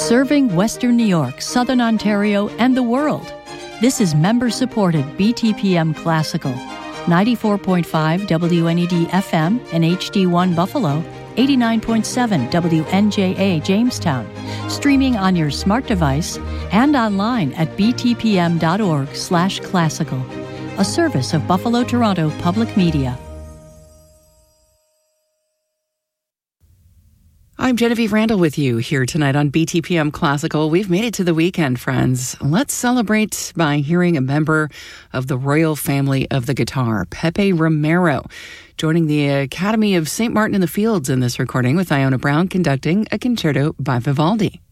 serving Western New York, Southern Ontario, and the world. This is member-supported BTPM Classical, 94.5 WNED FM and HD1 Buffalo, 89.7 WNJA Jamestown, streaming on your smart device and online at btpm.org/classical, a service of Buffalo Toronto Public Media. I'm Genevieve Randall with you here tonight on BTPM Classical. We've made it to the weekend, friends. Let's celebrate by hearing a member of the royal family of the guitar, Pepe Romero, joining the Academy of St. Martin in the Fields in this recording with Iona Brown conducting a concerto by Vivaldi.